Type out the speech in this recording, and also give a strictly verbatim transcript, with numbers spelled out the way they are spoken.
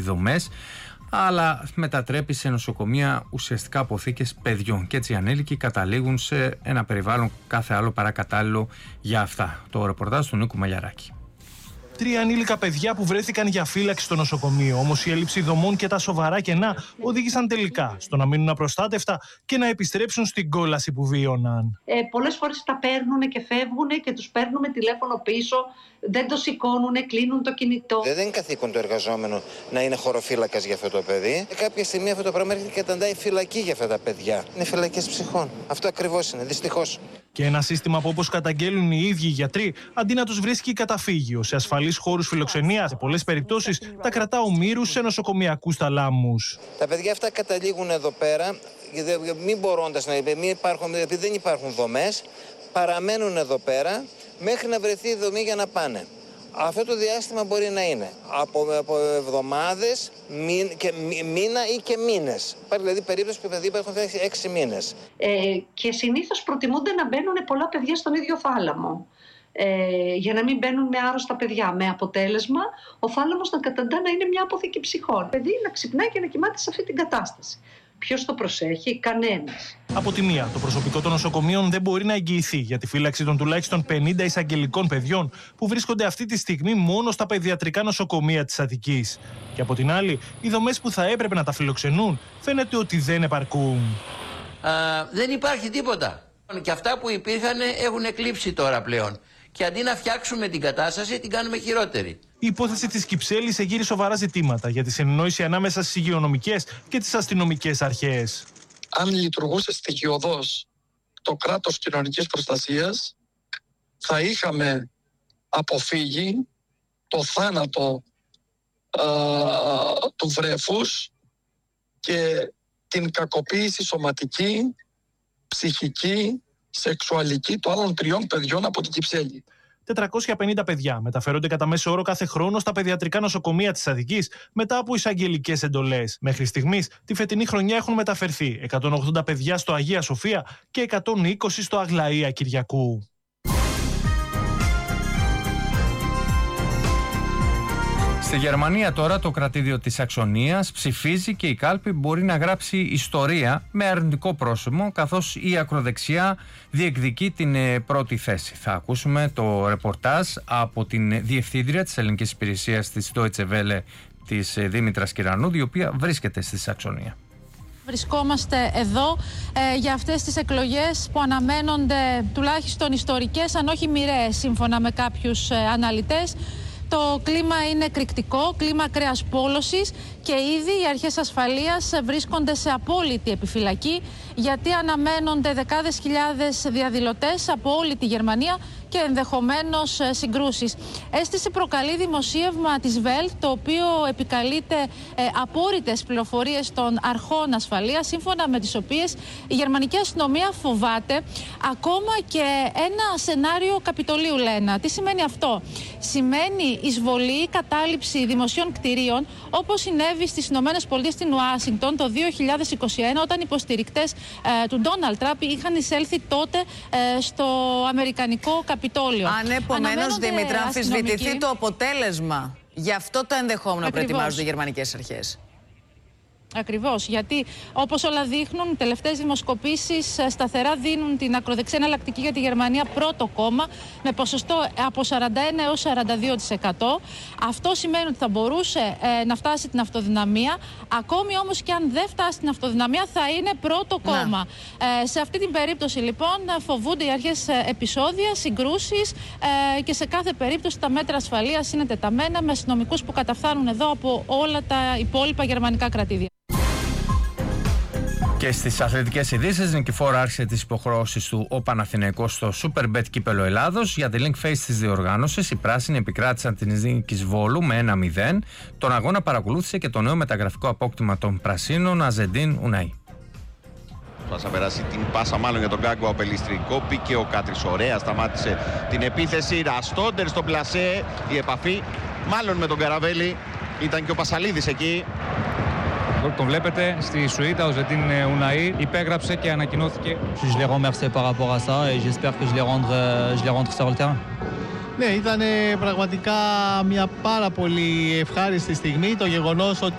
δομές, αλλά μετατρέπει σε νοσοκομεία ουσιαστικά αποθήκες παιδιών. Και έτσι οι ανήλικοι καταλήγουν σε ένα περιβάλλον κάθε άλλο παρά κατάλληλο για αυτά. Το ρεπορτάζ του Νίκου Μαλιαράκη. Τρία ανήλικα παιδιά που βρέθηκαν για φύλαξη στο νοσοκομείο. Όμως η έλλειψη δομών και τα σοβαρά κενά οδήγησαν τελικά στο να μείνουν απροστάτευτα και να επιστρέψουν στην κόλαση που βίωναν. Ε, πολλές φορές τα παίρνουν και φεύγουν και τους παίρνουμε τηλέφωνο πίσω, δεν το σηκώνουν, κλείνουν το κινητό. Δεν είναι καθήκον του εργαζόμενου να είναι χωροφύλακας για αυτό το παιδί. Και κάποια στιγμή αυτό το πράγμα έρχεται και καταντάει φυλακή για αυτά τα παιδιά. Είναι φυλακές ψυχών. Αυτό ακριβώς είναι, δυστυχώς. Και ένα σύστημα που, όπως καταγγέλνουν οι ίδιοι οι γιατροί, αντί να τους βρίσκει καταφύγιο σε ασφαλείς χώρους φιλοξενίας, σε πολλές περιπτώσεις τα κρατά ομήρους σε νοσοκομιακούς ταλάμους. Τα παιδιά αυτά καταλήγουν εδώ πέρα, μην μπορώντας να μην υπάρχουν, επειδή δεν υπάρχουν δομές, παραμένουν εδώ πέρα μέχρι να βρεθεί η δομή για να πάνε. Αυτό το διάστημα μπορεί να είναι από, από εβδομάδες, μή, και, μήνα ή και μήνες. Υπάρχει δηλαδή περίπτωση που παιδιά έχουν φτάσει έξι μήνες. Ε, και συνήθως προτιμούνται να μπαίνουν πολλά παιδιά στον ίδιο θάλαμο. Ε, για να μην μπαίνουν με άρρωστα παιδιά. Με αποτέλεσμα ο θάλαμος να καταντά να είναι μια αποθήκη ψυχών. Παιδί να ξυπνάει και να κοιμάται σε αυτή την κατάσταση. Ποιος το προσέχει? Κανένας. Από τη μία, το προσωπικό των νοσοκομείων δεν μπορεί να εγγυηθεί για τη φύλαξη των τουλάχιστον πενήντα εισαγγελικών παιδιών που βρίσκονται αυτή τη στιγμή μόνο στα παιδιατρικά νοσοκομεία της Αττικής. Και από την άλλη, οι δομές που θα έπρεπε να τα φιλοξενούν φαίνεται ότι δεν επαρκούν. Α, δεν υπάρχει τίποτα. Και αυτά που υπήρχαν έχουν εκλείψει τώρα πλέον. Και αντί να φτιάξουμε την κατάσταση, την κάνουμε χειρότερη. Η υπόθεση της Κυψέλης εγείρει σοβαρά ζητήματα για τη συνεννόηση ανάμεσα στις υγειονομικές και τις αστυνομικές αρχές. Αν λειτουργούσε στοιχειωδώς το κράτος κοινωνικής προστασίας, θα είχαμε αποφύγει το θάνατο α, του βρέφους και την κακοποίηση σωματική, ψυχική, σεξουαλική των άλλων τριών παιδιών από την Κυψέλη. τετρακόσια πενήντα παιδιά μεταφέρονται κατά μέσο όρο κάθε χρόνο στα παιδιατρικά νοσοκομεία της Αττικής μετά από εισαγγελικές εντολές. Μέχρι στιγμής, τη φετινή χρονιά έχουν μεταφερθεί εκατόν ογδόντα παιδιά στο Αγία Σοφία και εκατόν είκοσι στο Αγλαία Κυριακού. Στη Γερμανία τώρα το κρατήδιο της Σαξονίας ψηφίζει και η κάλπη μπορεί να γράψει ιστορία με αρνητικό πρόσημο, καθώς η ακροδεξιά διεκδικεί την πρώτη θέση. Θα ακούσουμε το ρεπορτάζ από την διευθύντρια της ελληνικής υπηρεσίας της Deutsche Welle, της Δήμητρας Κυρανούδη, η οποία βρίσκεται στη Σαξονία. Βρισκόμαστε εδώ ε, για αυτές τις εκλογές που αναμένονται τουλάχιστον ιστορικές, αν όχι μοιραίες, σύμφωνα με κάποιους ε, αναλυτές. Το κλίμα είναι εκρηκτικό, κλίμα ακραίας πόλωσης και ήδη οι αρχές ασφαλείας βρίσκονται σε απόλυτη επιφυλακή, γιατί αναμένονται δεκάδες χιλιάδες διαδηλωτές από όλη τη Γερμανία και ενδεχομένως συγκρούσεις. Αίσθηση προκαλεί δημοσίευμα της Welt, το οποίο επικαλείται ε, απόρριτες πληροφορίες των αρχών ασφαλείας, σύμφωνα με τις οποίες η γερμανική αστυνομία φοβάται ακόμα και ένα σενάριο Καπιτολίου, λένε. Τι σημαίνει αυτό? Σημαίνει εισβολή, κατάληψη δημοσίων κτηρίων, όπως συνέβη στις Ηνωμένες Πολιτείες στην Ουάσιγκτον το δύο χιλιάδες είκοσι ένα, όταν υποστηρικτές ε, του Ντόναλντ Τραμπ είχαν εισέλθει τότε ε, στο αμερικανικό Καπιτόλιο. Αν επομένως, Δήμητρα, αμφισβητηθεί το αποτέλεσμα, γι' αυτό το ενδεχόμενο Ακριβώς. προετοιμάζονται οι γερμανικές αρχές. Ακριβώς, γιατί όπως όλα δείχνουν, οι τελευταίες δημοσκοπήσεις σταθερά δίνουν την ακροδεξιά εναλλακτική για τη Γερμανία πρώτο κόμμα, με ποσοστό από σαράντα ένα έως σαράντα δύο τοις εκατό. Αυτό σημαίνει ότι θα μπορούσε ε, να φτάσει την αυτοδυναμία. Ακόμη όμως και αν δεν φτάσει την αυτοδυναμία, θα είναι πρώτο κόμμα. Ε, σε αυτή την περίπτωση, λοιπόν, φοβούνται οι αρχές επεισόδια, συγκρούσεις ε, και σε κάθε περίπτωση τα μέτρα ασφαλείας είναι τεταμένα, με αστυνομικούς που καταφθάνουν εδώ από όλα τα υπόλοιπα γερμανικά κρατήδια. Και στις αθλητικές ειδήσεις, Νικηφόρα άρχισε τις υποχρεώσεις του ο Παναθηναϊκός στο Superbet Κύπελλο Ελλάδος. Για τη link face της διοργάνωσης, οι πράσινοι επικράτησαν την Νίκης Βόλου με ένα μηδέν. Τον αγώνα παρακολούθησε και το νέο μεταγραφικό απόκτημα των πρασίνων, Αζεντίν Ουναή. Θα περάσει την πάσα μάλλον για τον Γκάγκο Απελίστρη. Κόπηκε ο Κάτρης, ωραία, σταμάτησε την επίθεση. Ραστόντερ στο πλασέ, η επαφή μάλλον με τον Καραβέλη. Ήταν και ο Πασαλίδης εκεί. Τον βλέπετε στη Σουήτα, ο Ζεντίν Ουναή υπέγραψε και ανακοινώθηκε. Je les remercie par rapport à ça et j'espère que je les rendre, je les rendre sur le terrain. Ναι, ήταν πραγματικά μια πάρα πολύ ευχάριστη στιγμή το γεγονός ότι